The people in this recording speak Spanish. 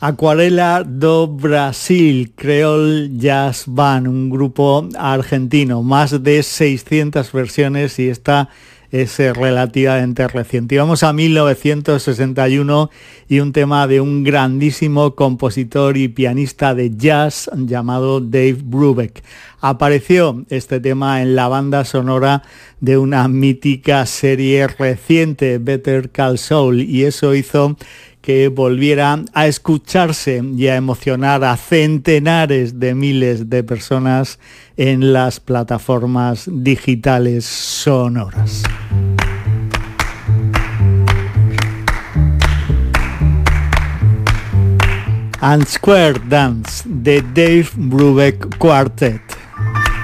Aquarela do Brasil, Creole Jazz Band, un grupo argentino, más de 600 versiones y esta es relativamente reciente. Y vamos a 1961 y un tema de un grandísimo compositor y pianista de jazz llamado Dave Brubeck. Apareció este tema en la banda sonora de una mítica serie reciente, Better Call Saul, y eso hizo que volviera a escucharse y a emocionar a centenares de miles de personas en las plataformas digitales sonoras. And Square Dance de Dave Brubeck Quartet.